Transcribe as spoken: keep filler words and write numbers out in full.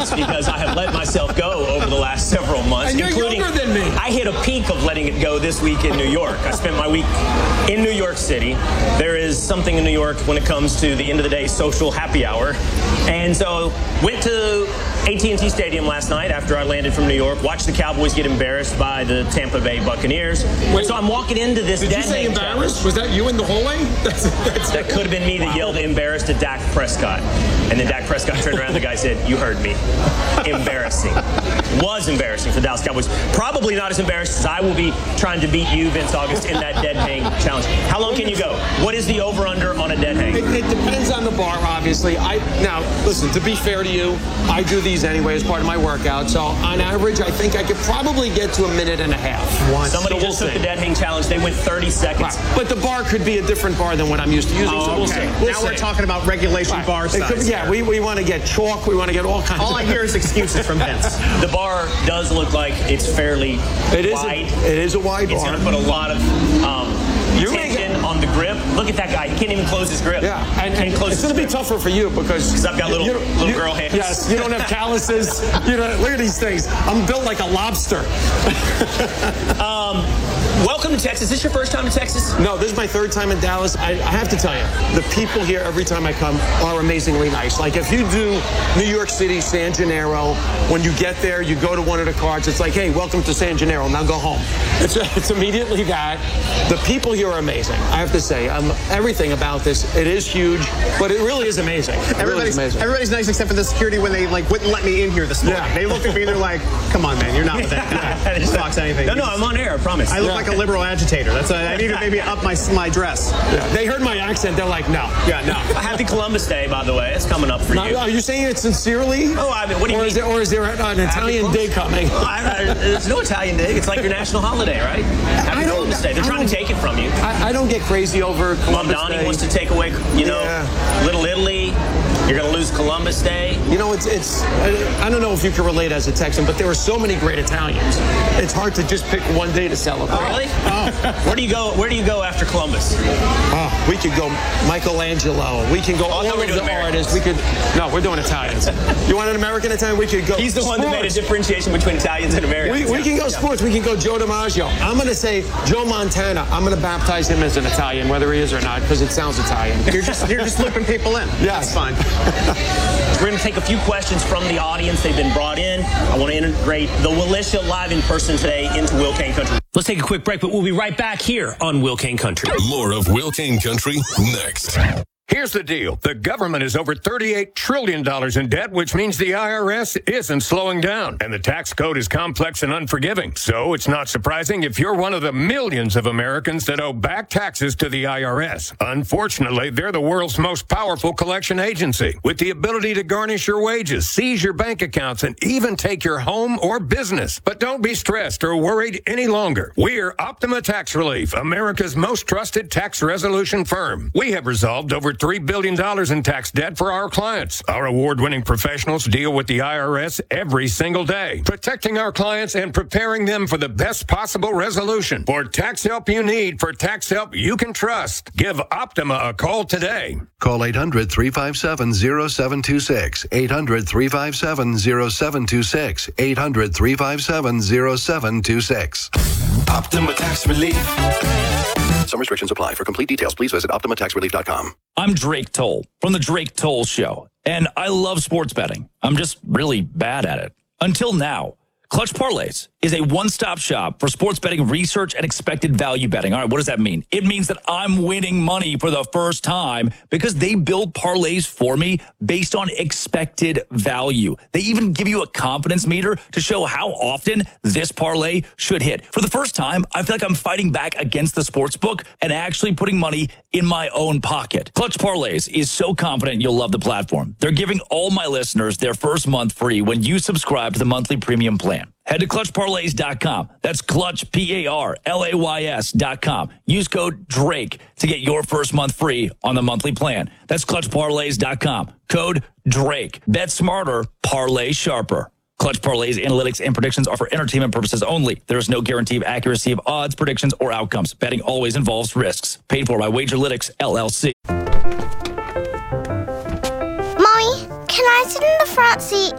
points because I have let myself go over the last several months. And you're including, younger than me. I hit a peak of letting it go this week in New York. I spent my week in New York City. There is something in New York when it comes to the end of the day social happy hour. And so went to A T and T Stadium last night after I landed from New York, watched the Cowboys get embarrassed by the Tampa Bay Buccaneers. Wait, so I'm walking into this Did dead you say hang embarrassed? challenge. Was that you in the hallway? That's, that's That could have been me that wow. yelled embarrassed at Dak Prescott. And then Dak Prescott turned around and the guy said, "You heard me." Embarrassing. Was embarrassing for the Dallas Cowboys. Probably not as embarrassed as I will be trying to beat you, Vince August, in that dead hang challenge. How long can you go? What is the over-under on a dead hang? It, it depends on the bar, obviously. I Now, listen, to be fair to you, I do these anyway as part of my workout. So, on average, I think I could probably get to a minute and a half. Once. Somebody so just we'll took see. the dead hang challenge. They went thirty seconds. Right. But the bar could be a different bar than what I'm used to using. Oh, so we'll okay. see. We'll now see. we're talking about regulation Right. bar It size. could be- yeah, we, we want to get chalk. We want to get all kinds All of I hear is excuses from Vince. The bar does look like it's fairly It is wide. A, it is a wide It's bar. going to put a lot of um, You may tension on the grip. Look at that guy. He can't even close his grip. Yeah, and, Can't and close it's his going to be grip. tougher for you because 'Cause I've got little- you don't- little you- girl hands. Yes, you don't have calluses. You know, look at these things. I'm built like a lobster. Um, welcome to Texas. Is this your first time to Texas? No, this is my third time in Dallas. I, I have to tell you, the people here every time I come are amazingly nice. Like if you do New York City, San Gennaro, when you get there, you go to one of the cards. It's like, hey, welcome to San Gennaro. Now go home. It's, it's immediately that. The people here are amazing. I have to say, um, everything about this, it is huge, but it really is amazing. It really Everybody's, is amazing. everybody's nice except for the security when they like wouldn't let me in here this morning. Yeah. They looked at me and they're like, "Come on, man, you're not with that guy. Just Fox anything." No, no, I'm on air. I promise. I look Yeah. like a liberal agitator. That's why I need to maybe up my my dress. Yeah, they heard my accent. They're like, no. Yeah, no. Happy Columbus Day, by the way. It's coming up for Now, you. are you saying it sincerely? Oh, I mean, what do you or mean? Is there, or is there an Italian Columbus? day coming? I, I, there's no Italian Day. It's like your national holiday, right? Happy I don't- Columbus Day. They're I trying to don't- take it from you. I, I don't get crazy over Columbus Mom Donnie Day. wants to take away, you know, Yeah. Little Italy. You're going to lose Columbus Day. You know, it's it's. I, I don't know if you can relate as a Texan, but there are so many great Italians. It's hard to just pick one day to celebrate. Oh, really? Where do you go? Where do you go after Columbus? Oh, we could go Michelangelo. We can go Oh, I all thought we of were the doing artists. We could. No, we're doing Italians. You want an American Italian? We could go. He's the one that made a sports. differentiation between Italians and Americans. We, we can go sports. We can go Joe DiMaggio. I'm going to say Joe Montana. I'm going to baptize him as an Italian, whether he is or not, because it sounds Italian. You're just you're just looping people in. Yes. That's fine. We're going to take a few questions from the audience. They've been brought in. I want to integrate the Willisha live in person today into Will Kane Country. Let's take a quick break, but we'll be right back here on Will Kane Country. More of Will Kane Country next. Here's the deal. The government is over thirty-eight trillion dollars in debt, which means the I R S isn't slowing down. And the tax code is complex and unforgiving. So it's not surprising if you're one of the millions of Americans that owe back taxes to the I R S. Unfortunately, they're the world's most powerful collection agency with the ability to garnish your wages, seize your bank accounts, and even take your home or business. But don't be stressed or worried any longer. We're Optima Tax Relief, America's most trusted tax resolution firm. We have resolved over three billion dollars in tax debt for our clients. Our award-winning professionals deal with the I R S every single day, protecting our clients and preparing them for the best possible resolution. For tax help you need, for tax help you can trust, give Optima a call today. Call eight hundred, three five seven, zero seven two six, eight hundred, three five seven, zero seven two six, eight hundred, three five seven, zero seven two six. Optima Tax Relief. Some restrictions apply. For complete details, please visit optima tax relief dot com. I'm Drake Toll from The Drake Toll Show, and I love sports betting. I'm just really bad at it. Until now. Clutch Parlays is a one-stop shop for sports betting research and expected value betting. All right, what does that mean? It means that I'm winning money for the first time because they build parlays for me based on expected value. They even give you a confidence meter to show how often this parlay should hit. For the first time, I feel like I'm fighting back against the sports book and actually putting money in my own pocket. Clutch Parlays is so confident you'll love the platform. They're giving all my listeners their first month free when you subscribe to the monthly premium plan. Head to clutch parlays dot com. That's Clutch, P A R L A Y S dot com. Use code DRAKE to get your first month free on the monthly plan. That's clutch parlays dot com. Code DRAKE. Bet smarter, parlay sharper. Clutch Parlays analytics and predictions are for entertainment purposes only. There is no guarantee of accuracy of odds, predictions, or outcomes. Betting always involves risks. Paid for by Wagerlytics, L L C. Mommy, can I sit in the front seat?